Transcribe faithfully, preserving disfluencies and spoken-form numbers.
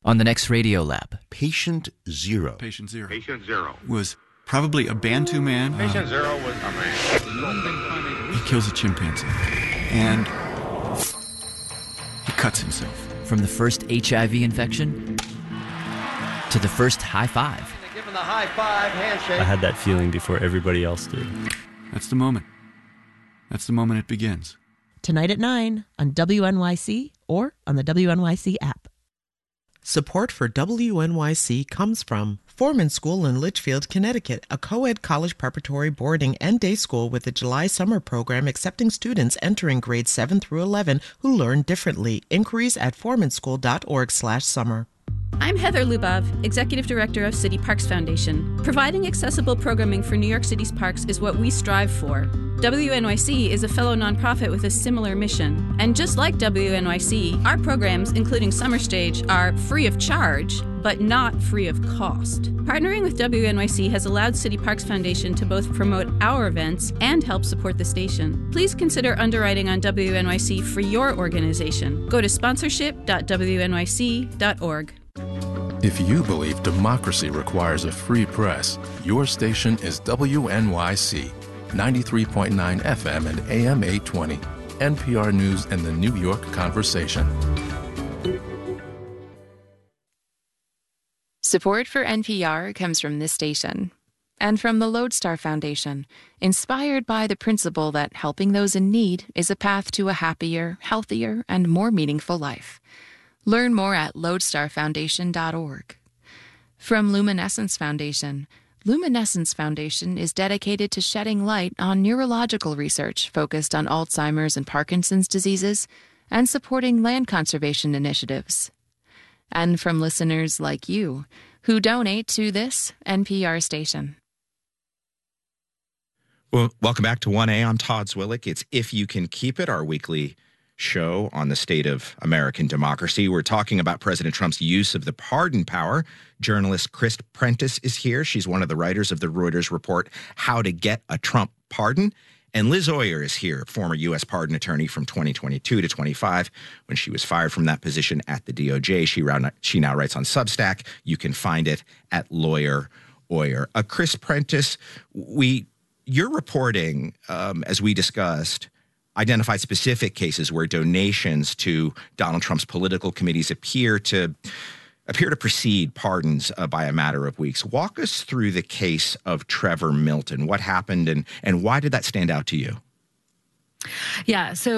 On the next Radio Lab, Patient Zero. Patient Zero. Patient Zero. Was probably a Bantu man. Patient uh, Zero was a man. He kills a chimpanzee. And he cuts himself. from the first H I V infection to the first high five. Give him the high five handshake. I had that feeling before everybody else did. That's the moment. That's the moment it begins. Tonight at nine on W N Y C or on the W N Y C app. Support for W N Y C comes from Foreman School in Litchfield, Connecticut, a co-ed college preparatory boarding and day school with a July summer program accepting students entering grades seven through eleven who learn differently. Inquiries at formanschool.org slash summer. I'm Heather Lubov, Executive Director of City Parks Foundation. Providing accessible programming for New York City's parks is what we strive for. W N Y C is a fellow nonprofit with a similar mission. And just like W N Y C, our programs, including Summer Stage, are free of charge, but not free of cost. Partnering with W N Y C has allowed City Parks Foundation to both promote our events and help support the station. Please consider underwriting on W N Y C for your organization. Go to sponsorship dot w n y c dot org. If you believe democracy requires a free press, your station is W N Y C, ninety-three point nine F M and A M eight twenty, N P R News and the New York Conversation. Support for N P R comes from this station and from the Lodestar Foundation, inspired by the principle that helping those in need is a path to a happier, healthier, and more meaningful life. Learn more at lodestar foundation dot org. From Luminescence Foundation, Luminescence Foundation is dedicated to shedding light on neurological research focused on Alzheimer's and Parkinson's diseases and supporting land conservation initiatives. And from listeners like you, who donate to this N P R station. Well, welcome back to one A. I'm Todd Zwillich. It's If You Can Keep It, our weekly show on the state of American democracy. We're talking about President Trump's use of the pardon power. Journalist Chris Prentice is here. She's one of the writers of the Reuters report, How to Get a Trump Pardon. And Liz Oyer is here, former U S pardon attorney from twenty twenty-two to twenty-five, when she was fired from that position at the D O J. She, she now writes on Substack. You can find it at Lawyer Oyer. Uh, Chris Prentice, we, you're reporting, um, as we discussed, identified specific cases where donations to Donald Trump's political committees appear to appear to precede pardons uh, by a matter of weeks. Walk us through the case of Trevor Milton. What happened and, and why did that stand out to you? Yeah, so